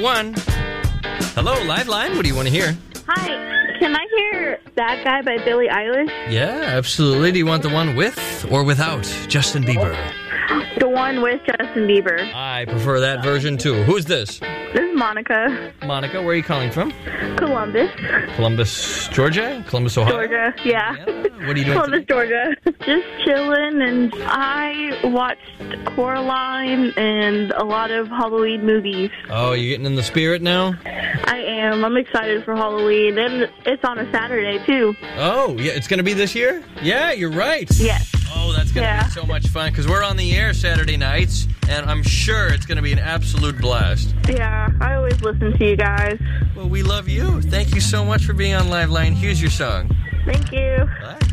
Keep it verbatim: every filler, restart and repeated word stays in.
one. Hello, Live Line. What do you want to hear? Hi. Can I hear Bad Guy by Billie Eilish? Yeah, absolutely. Do you want the one with or without Justin Bieber? The one with Justin Bieber. I prefer that version, too. Who's this? This is Monica. Monica, where are you calling from? Columbus. Columbus, Georgia? Columbus, Ohio? Georgia, yeah. yeah. What are you doing Columbus, today? Georgia. Just chilling, and I watched Coraline and a lot of Halloween movies. Oh, you getting in the spirit now? I am. I'm excited for Halloween, and it's on a Saturday, too. Oh, yeah, it's going to be this year? Yeah, you're right. Yes. Oh, that's going to Yeah. be so much fun, because we're on the air Saturday nights, and I'm sure it's going to be an absolute blast. Yeah, I always listen to you guys. Well, we love you. Thank you so much for being on Live Line. Here's your song. Thank you. Bye.